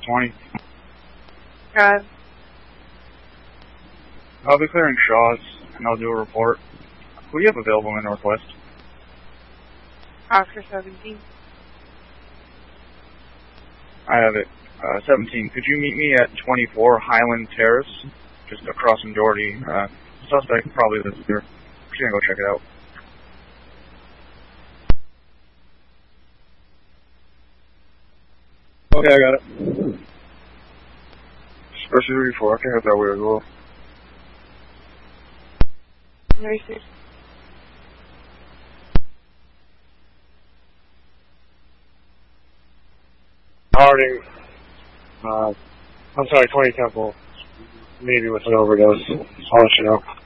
20. I'll be clearing Shaw's, and I'll do a report. Who do you have available in the Northwest? Oscar 17. I have it. 17. Could you meet me at 24 Highland Terrace, just across from Doherty? Suspect probably lives here. Just gonna go check it out. Okay, I got it. Especially 34, I can have that way as well. 36. Harding, I'm sorry, 20 Temple, maybe with an overdose. I'll let you know.